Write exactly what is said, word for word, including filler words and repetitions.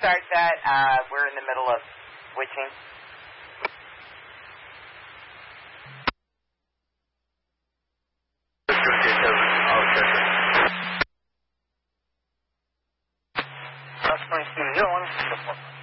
start that. Uh, we're in the middle of switching. Cross twenty-two, zero one.